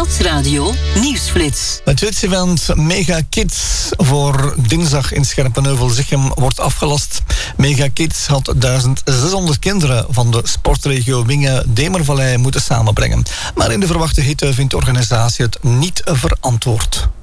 Stadsradio Nieuwsflits. Het Twits-event Mega Kids voor dinsdag in Scherpenheuvel-Zichem wordt afgelast. Mega Kids had 1600 kinderen van de sportregio Wingen-Demervallei moeten samenbrengen. Maar in de verwachte hitte vindt de organisatie het niet verantwoord.